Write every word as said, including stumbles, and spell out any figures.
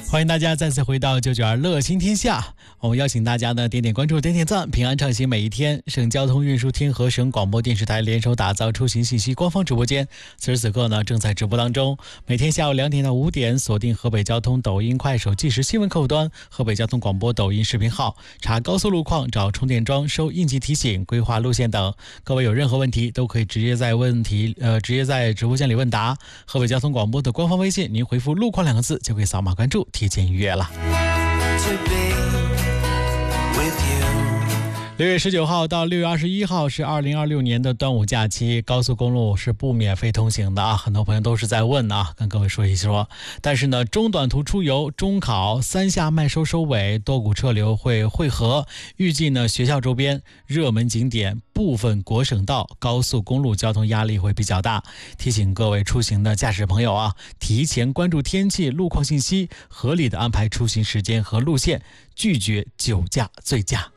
欢迎大家再次回到九九二乐新天下。我们邀请大家呢点点关注、点点赞，平安畅行每一天。省交通运输厅和省广播电视台联手打造出行信息官方直播间，此时此刻呢正在直播当中。每天下午两点到五点，锁定河北交通抖音、快手即时新闻客户端、河北交通广播抖音视频号，查高速路况、找充电桩、收应急提醒、规划路线等。各位有任何问题都可以直接在问题呃直接在直播间里问答。河北交通广播的官方微信，您回复路况两个字就可以扫码关注，提前预约了。六月十九号到六月二十一号是二零二六年的端午假期，高速公路是不免费通行的啊，很多朋友都是在问啊，跟各位说一说。但是呢，中短途出游、中考、三下麦收收尾、多股车流会汇合，预计呢学校周边、热门景点、部分国省道、高速公路交通压力会比较大。提醒各位出行的驾驶朋友啊，提前关注天气、路况信息，合理的安排出行时间和路线，拒绝酒驾醉驾。